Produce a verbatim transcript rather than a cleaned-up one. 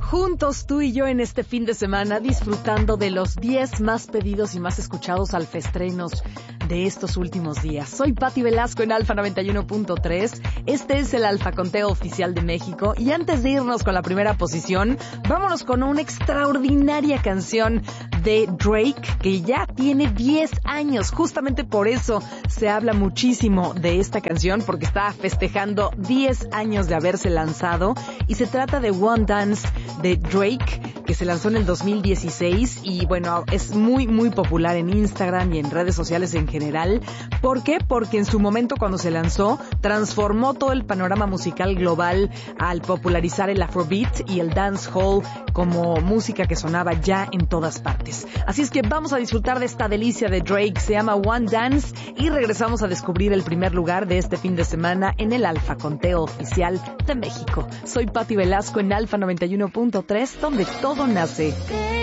Juntos tú y yo en este fin de semana disfrutando de los diez más pedidos y más escuchados alfaestrenos de estos últimos días. Soy Pati Velasco en Alfa noventa y uno punto tres. Este es el Alfa Conteo Oficial de México. Y antes de irnos con la primera posición, vámonos con una extraordinaria canción de Drake que ya tiene diez años. Justamente por eso se habla muchísimo de esta canción, porque está festejando diez años de haberse lanzado. Y se trata de One Dance de Drake, que se lanzó en el dos mil dieciséis y bueno, es muy muy popular en Instagram y en redes sociales en general. ¿Por qué? Porque en su momento, cuando se lanzó, transformó todo el panorama musical global al popularizar el Afrobeat y el dancehall como música que sonaba ya en todas partes. Así es que vamos a disfrutar de esta delicia de Drake, se llama One Dance, y regresamos a descubrir el primer lugar de este fin de semana en el Alfa Conteo Oficial de México. Soy Pati Velasco en Alfa noventa y uno punto tres, donde todo nace.